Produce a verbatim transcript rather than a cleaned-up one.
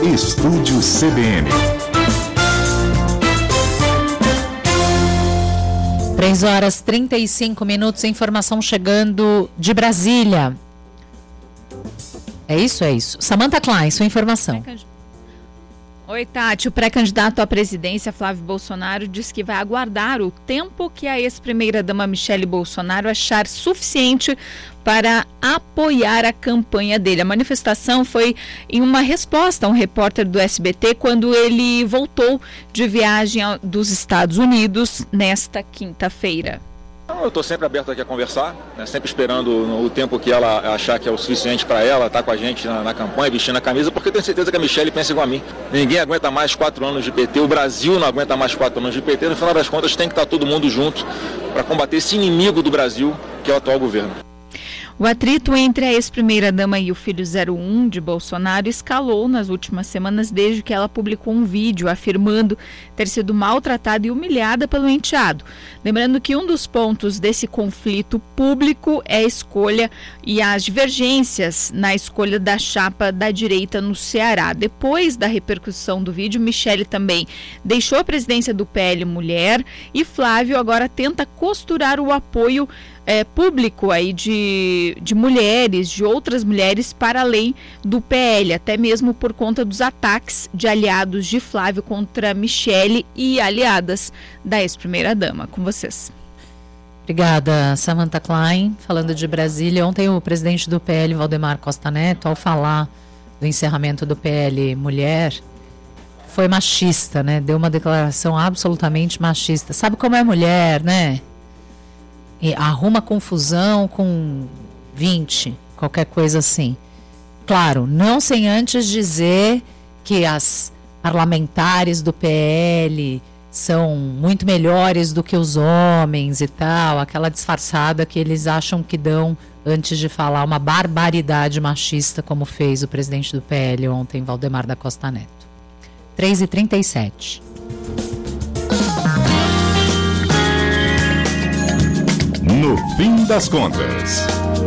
Estúdio C B N. três horas e trinta e cinco minutos, informação chegando de Brasília. É isso, é isso. Samantha Klein, sua informação. Oi, Tati. O pré-candidato à presidência, Flávio Bolsonaro, diz que vai aguardar o tempo que a ex-primeira-dama Michele Bolsonaro achar suficiente para apoiar a campanha dele. A manifestação foi em uma resposta a um repórter do S B T quando ele voltou de viagem dos Estados Unidos nesta quinta-feira. Eu estou sempre aberto aqui a conversar, né, sempre esperando o tempo que ela achar que é o suficiente para ela estar com a gente na, na campanha, vestindo a camisa, porque eu tenho certeza que a Michele pensa igual a mim. Ninguém aguenta mais quatro anos de P T, o Brasil não aguenta mais quatro anos de P T, no final das contas tem que estar todo mundo junto para combater esse inimigo do Brasil, que é o atual governo. O atrito entre a ex-primeira-dama e o filho zero um de Bolsonaro escalou nas últimas semanas desde que ela publicou um vídeo afirmando ter sido maltratada e humilhada pelo enteado. Lembrando que um dos pontos desse conflito público é a escolha e as divergências na escolha da chapa da direita no Ceará. Depois da repercussão do vídeo, Michele também deixou a presidência do P L Mulher e Flávio agora tenta costurar o apoio É, público aí de, de mulheres, de outras mulheres para além do P L, até mesmo por conta dos ataques de aliados de Flávio contra Michele e aliadas da ex-primeira-dama. Com vocês. Obrigada, Samantha Klein. Falando de Brasília, ontem o presidente do P L, Valdemar Costa Neto, ao falar do encerramento do P L Mulher, foi machista, né? Deu uma declaração absolutamente machista. Sabe como é mulher, né? E arruma confusão com vinte, qualquer coisa assim. Claro, não sem antes dizer que as parlamentares do P L são muito melhores do que os homens e tal, aquela disfarçada que eles acham que dão antes de falar uma barbaridade machista, como fez o presidente do P L ontem, Valdemar da Costa Neto. três e trinta e sete. No fim das contas.